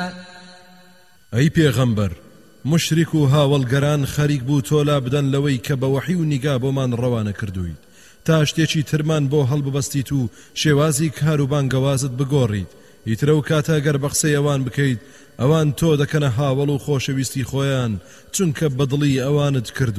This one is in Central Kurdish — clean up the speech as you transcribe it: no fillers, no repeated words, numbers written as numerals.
ئەی پێغەمبەر مشریک و هاوڵگەران خەریک بوو تۆلا بدەن لەوەی کە بە وەحی و نیگا بۆمان ڕەوانە کردوویت تا شتێکی ترمان بۆ هەڵببەستیت و شێوازی کار و بانگەوازت بگۆڕیت ئیترە و کاتە گەر بە قسەی ئەوان بکەیت ئەوان تۆ دەکەنە هاوڵ و خۆشەویستی خۆیان چونکە بەدڵی ئەوانت کردو